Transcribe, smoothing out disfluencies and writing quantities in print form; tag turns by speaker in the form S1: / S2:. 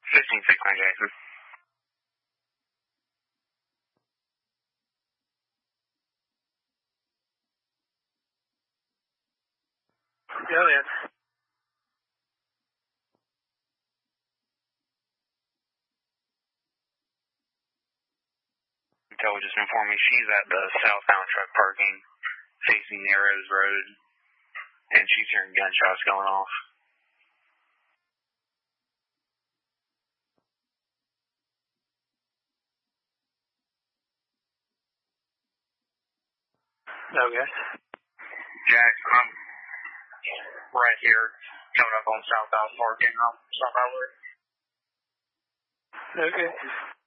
S1: 1569 Jackson.
S2: Go ahead.
S1: Intelligence informed me she's at the southbound truck parking facing Narrows Road, and she's hearing gunshots going off.
S2: Okay.
S1: Jackson, I'm right here, coming up on southbound parking on South Highway.
S2: Okay.